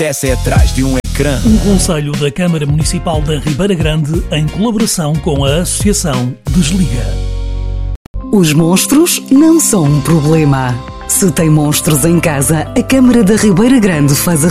acontece atrás de um ecrã. Um conselho da Câmara Municipal da Ribeira Grande em colaboração com a Associação Desliga. Os monstros não são um problema. Se tem monstros em casa, a Câmara da Ribeira Grande faz a